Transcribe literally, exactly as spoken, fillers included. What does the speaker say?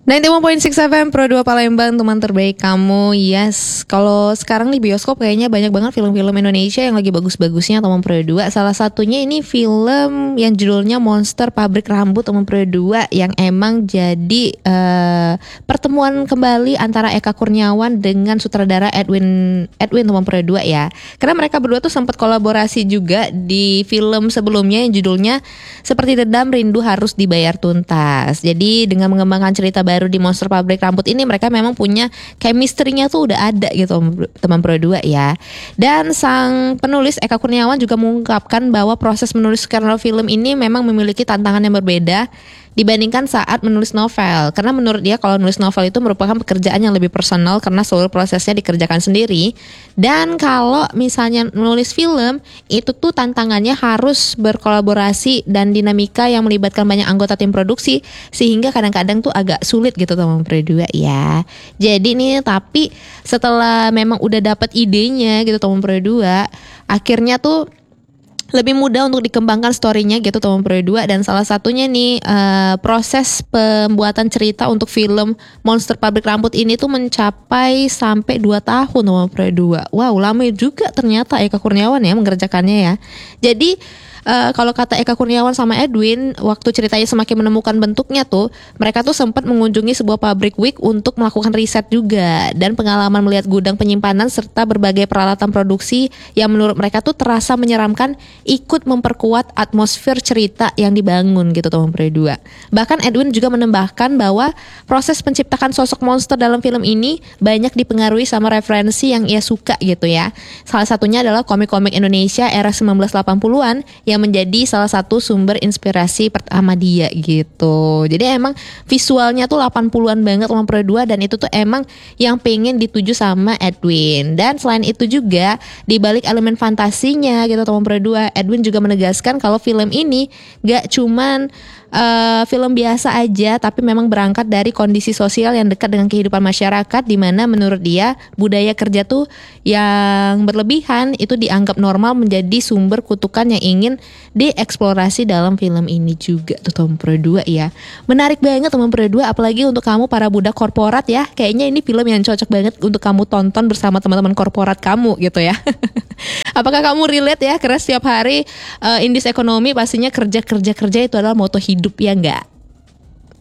sembilan puluh satu koma enam F M Pro dua Palembang, teman terbaik kamu. Yes, kalau sekarang di bioskop kayaknya banyak banget film-film Indonesia yang lagi bagus-bagusnya, teman Pro dua. Salah satunya ini film yang judulnya Monster Pabrik Rambut, teman Pro dua, yang emang jadi uh, pertemuan kembali antara Eka Kurniawan dengan sutradara Edwin Edwin teman Pro dua ya. Karena mereka berdua tuh sempat kolaborasi juga di film sebelumnya yang judulnya Seperti Dendam Rindu Harus Dibayar Tuntas. Jadi dengan mengembangkan cerita baru di Monster Pabrik Rambut ini, mereka memang punya chemistry-nya tuh udah ada gitu teman Pro dua ya. Dan sang penulis Eka Kurniawan juga mengungkapkan bahwa proses menulis skenario film ini memang memiliki tantangan yang berbeda dibandingkan saat menulis novel. Karena menurut dia kalau nulis novel itu merupakan pekerjaan yang lebih personal karena seluruh prosesnya dikerjakan sendiri. Dan kalau misalnya menulis film, itu tuh tantangannya harus berkolaborasi dan dinamika yang melibatkan banyak anggota tim produksi, sehingga kadang-kadang tuh agak sulit gitu teman Pro dua ya. Jadi nih, tapi setelah memang udah dapat idenya gitu teman Pro dua, akhirnya tuh lebih mudah untuk dikembangkan story-nya gitu teman Pro dua. Dan salah satunya nih uh, proses pembuatan cerita untuk film Monster Pabrik Rambut ini tuh mencapai sampai dua tahun teman Pro dua. Wow, lama juga ternyata Eka Kurniawan ya mengerjakannya ya. Jadi Uh, kalau kata Eka Kurniawan sama Edwin, waktu ceritanya semakin menemukan bentuknya tuh, mereka tuh sempat mengunjungi sebuah pabrik wig untuk melakukan riset juga. Dan pengalaman melihat gudang penyimpanan serta berbagai peralatan produksi yang menurut mereka tuh terasa menyeramkan ikut memperkuat atmosfer cerita yang dibangun gitu teman Pro dua. Bahkan Edwin juga menambahkan bahwa proses penciptakan sosok monster dalam film ini banyak dipengaruhi sama referensi yang ia suka gitu ya. Salah satunya adalah komik-komik Indonesia era sembilan belas delapan puluhan yang menjadi salah satu sumber inspirasi pertama dia gitu. Jadi emang visualnya tuh delapan puluhan banget teman Pro dua, dan itu tuh emang yang pengen dituju sama Edwin. Dan selain itu juga di balik elemen fantasinya gitu teman Pro dua, Edwin juga menegaskan kalau film ini gak cuman Uh, film biasa aja, tapi memang berangkat dari kondisi sosial yang dekat dengan kehidupan masyarakat, di mana menurut dia budaya kerja tuh yang berlebihan itu dianggap normal menjadi sumber kutukan yang ingin dieksplorasi dalam film ini juga tuh teman Pro dua ya. Menarik banget teman Pro dua, apalagi untuk kamu para budak korporat ya. Kayaknya ini film yang cocok banget untuk kamu tonton bersama teman-teman korporat kamu gitu ya. Apakah kamu relate ya? Karena setiap hari uh, in this ekonomi pastinya kerja-kerja-kerja itu adalah moto hidup ya enggak?